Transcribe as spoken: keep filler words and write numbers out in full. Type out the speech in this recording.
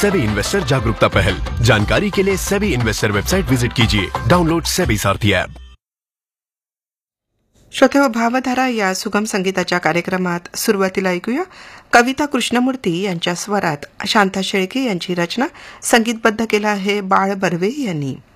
SEBI investor जागरूकता पहल। जानकारी के लिए सेबी इन्वेस्टर वेबसाइट विजिट कीजिए। डाउनलोड सेबी सारथी ऐप। श्रोते भावधारा या सुगम संगीताच्या कार्यक्रमात सुरुवातीला ऐकूया कविता कृष्णमूर्ती यांच्या स्वरात शांता शेळके यांची रचना, संगीतबद्ध केला आहे बाळ बर्वे यांनी।